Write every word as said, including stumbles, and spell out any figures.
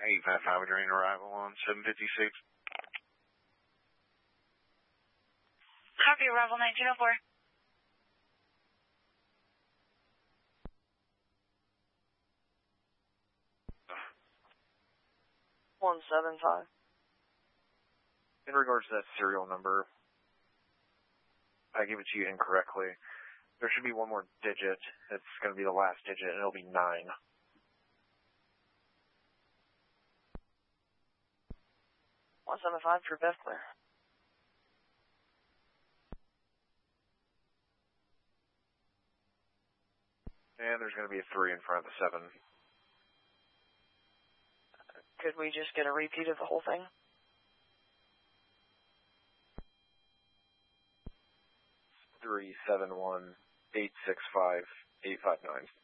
eight five five, we're during arrival on seven fifty-six. Copy, arrival nineteen oh four. one seven five. In regards to that serial number, I gave it to you incorrectly. There should be one more digit. It's going to be the last digit, and it'll be nine. one seven five for Beth Clear. And there's going to be a three in front of the seven. Could we just get a repeat of the whole thing? Three seven one eight six five eight five nine.